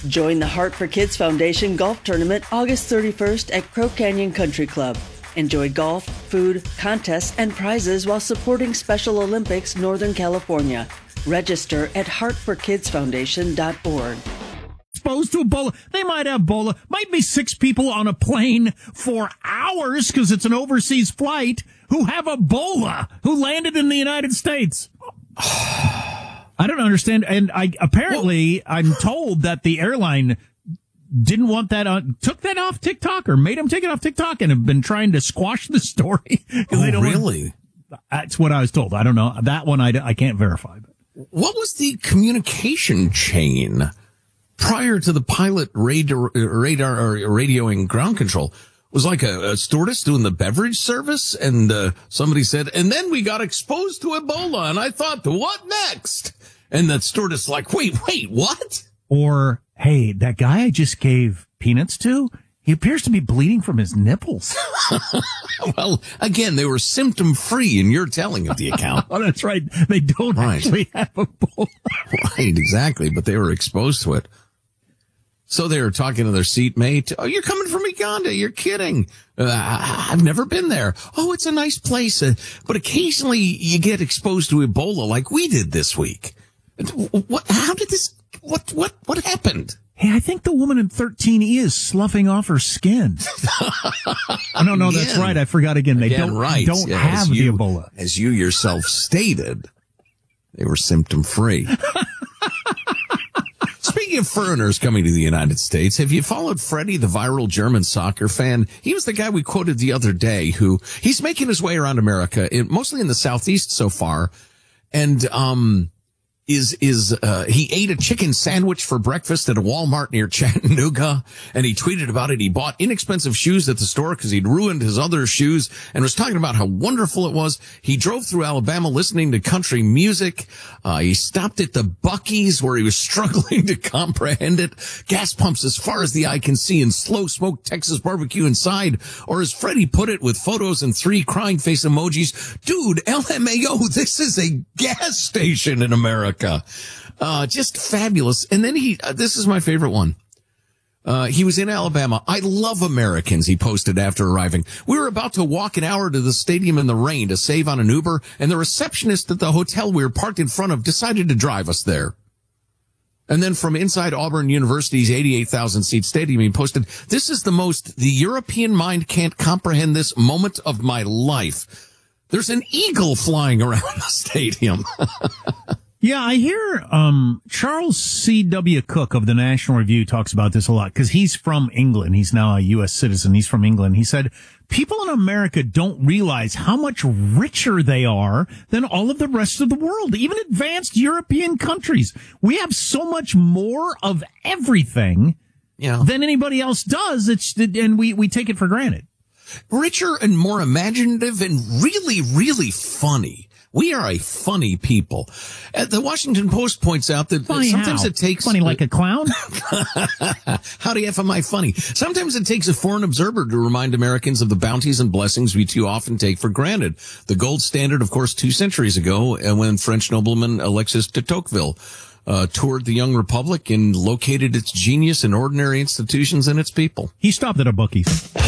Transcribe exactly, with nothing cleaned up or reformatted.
Join the Heart for Kids Foundation Golf Tournament August thirty-first at Crow Canyon Country Club. Enjoy golf, food, contests, and prizes while supporting Special Olympics Northern California. Register at heart for kids foundation dot org. Exposed to Ebola. They might have Ebola. Might be six people on a plane for hours because it's an overseas flight who have Ebola, who landed in the United States. I don't understand. And I apparently, well, I'm told that the airline didn't want that on, took that off TikTok or made them take it off TikTok and have been trying to squash the story. Oh, they don't really? Want, that's what I was told. I don't know. That one I, I can't verify. But. What was the communication chain prior to the pilot radar, radar or radioing ground control? It was like a, a stewardess doing the beverage service, and uh, somebody said, and then we got exposed to Ebola, and I thought, what next? And the stewardess like, wait, wait, what? Or, hey, that guy I just gave peanuts to, he appears to be bleeding from his nipples. Well, again, they were symptom-free, and you're telling of the account. Oh, that's right. They don't right. actually have Ebola. Right, exactly, but they were exposed to it. So they were talking to their seatmate. Oh, you're coming from Uganda. You're kidding. Uh, I've never been there. Oh, it's a nice place. Uh, but occasionally you get exposed to Ebola like we did this week. What, how did this, what, what, what happened? Hey, I think the woman in thirteen E is sloughing off her skin. Oh, no, no, that's right. I forgot again. They again, don't, right. don't yeah, have you, the Ebola. As you yourself stated, they were symptom-free. Speaking of foreigners coming to the United States, have you followed Freddie, the viral German soccer fan? He was the guy we quoted the other day who, he's making his way around America, mostly in the Southeast so far. And, um, is, is, uh, he ate a chicken sandwich for breakfast at a Walmart near Chattanooga, and he tweeted about it. He bought inexpensive shoes at the store because he'd ruined his other shoes and was talking about how wonderful it was. He drove through Alabama listening to country music. Uh, he stopped at the Buc-ee's where he was struggling to comprehend it. Gas pumps as far as the eye can see and slow smoked Texas barbecue inside. Or as Freddie put it with photos and three crying face emojis, dude, L M A O, this is a gas station in America. Uh, just fabulous. And then he, uh, this is my favorite one. Uh, he was in Alabama. I love Americans, he posted after arriving. We were about to walk an hour to the stadium in the rain to save on an Uber, and the receptionist at the hotel we were parked in front of decided to drive us there. And then from inside Auburn University's eighty-eight thousand seat stadium, he posted, this is the most the European mind can't comprehend this moment of my life. There's an eagle flying around the stadium. Yeah, I hear um Charles C W. Cook of the National Review talks about this a lot because he's from England. He's now a U S citizen. He's from England. He said, people in America don't realize how much richer they are than all of the rest of the world, even advanced European countries. We have so much more of everything yeah. than anybody else does. It's and we, we take it for granted. Richer and more imaginative and really, really funny. We are a funny people. Uh, the Washington Post points out that funny sometimes how? it takes... Funny like a clown? How do you F am I funny? Sometimes it takes a foreign observer to remind Americans of the bounties and blessings we too often take for granted. The gold standard, of course, two centuries ago, uh, when French nobleman Alexis de Tocqueville uh, toured the young republic and located its genius in ordinary institutions and its people. He stopped at a Buc-ee's.